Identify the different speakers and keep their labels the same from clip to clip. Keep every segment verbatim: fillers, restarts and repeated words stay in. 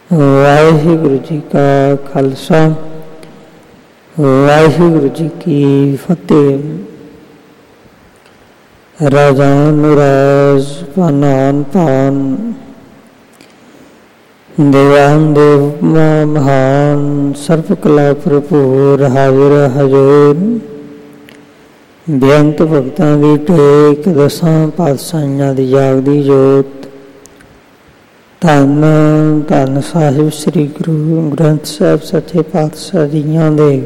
Speaker 1: ਵਾਹਿਗੁਰੂ ਜੀ ਕਾ ਖਾਲਸਾ, ਵਾਹਿਗੁਰੂ ਜੀ ਕੀ ਫਤਿਹ। ਰਾਜਾਨ ਰਾਜ ਪਾਨਾਨ ਪਾਨ, ਦੇਵਾਨ ਦੇਵ ਮਹਾਨ, ਸਰਬ ਕਲਾ ਭਰਪੂਰ, ਹਾਜ਼ਰ ਹਜ਼ੂਰ। ਬੇਅੰਤ ਭਗਤਾਂ ਦੀ ਟੇਕ, ਦਸਾਂ ਪਾਤਸ਼ਾਹੀਆਂ ਦੀ ਜਾਗਦੀ ਜੋਤ। ਧੰਨ ਧੰਨ ਸਾਹਿਬ ਸ੍ਰੀ ਗੁਰੂ ਗ੍ਰੰਥ ਸਾਹਿਬ ਸੱਚੇ ਪਾਤਸ਼ਾਹ ਜੀਆਂ ਦੇ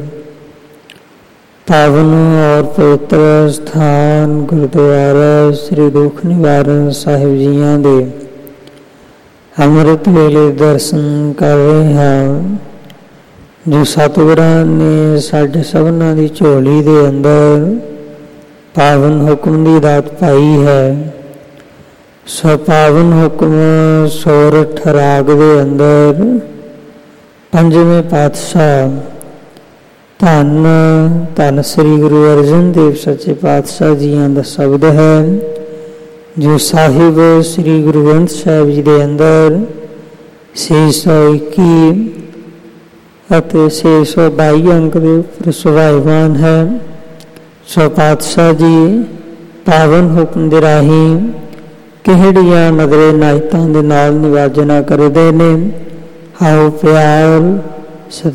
Speaker 1: ਪਾਵਨ ਔਰ ਪਵਿੱਤਰ ਸਥਾਨ ਗੁਰਦੁਆਰਾ ਸ੍ਰੀ ਦੁੱਖ ਨਿਵਾਰਨ ਸਾਹਿਬ ਜੀਆਂ ਦੇ ਅੰਮ੍ਰਿਤ ਵੇਲੇ ਦਰਸ਼ਨ ਕਰ ਰਹੇ ਹਾਂ, ਜੋ ਸਤਿਗੁਰਾਂ ਨੇ ਸਾਡੇ ਸਭਨਾਂ ਦੀ ਝੋਲੀ ਦੇ ਅੰਦਰ ਪਾਵਨ ਹੁਕਮ ਦੀ ਦਾਤ ਪਾਈ ਹੈ। ਸੋ ਪਾਵਨ ਹੁਕਮ ਸੋਰਠ ਰਾਗ ਦੇ ਅੰਦਰ ਪੰਜਵੇਂ ਪਾਤਸ਼ਾਹ ਧੰਨ ਧੰਨ ਸ੍ਰੀ ਗੁਰੂ ਅਰਜਨ ਦੇਵ ਸੱਚੇ ਪਾਤਸ਼ਾਹ ਜੀਆਂ ਦਾ ਸ਼ਬਦ ਹੈ, ਜੋ ਸਾਹਿਬ ਸ੍ਰੀ ਗੁਰੂ ਗ੍ਰੰਥ ਸਾਹਿਬ ਜੀ ਦੇ ਅੰਦਰ ਛੇ ਸੌ ਇੱਕੀ ਅਤੇ ਛੇ ਸੌ ਬਾਈ ਅੰਕ ਦੇ ਉੱਪਰ ਸੁਭਾਇਮਾਨ ਹੈ। ਸੋ ਪਾਤਸ਼ਾਹ ਜੀ ਪਾਵਨ ਹੁਕਮ ਦੇ ਰਾਹੀਂ ਕਿਹੜੀਆਂ ਨਜ਼ਰੇ ਨਾਇਤਾਂ ਦੇ ਨਾਲ ਨਿਵਾਜਣਾ ਕਰਦੇ ਨੇ। ਆਓ ਪਿਆਰ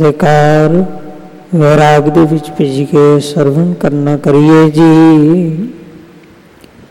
Speaker 1: ਸਤਿਕਾਰ ਵੈਰਾਗ ਦੇ ਵਿੱਚ ਭਿੱਜ ਕੇ ਸਰਵਣ ਕਰਨਾ ਕਰੀਏ ਜੀ।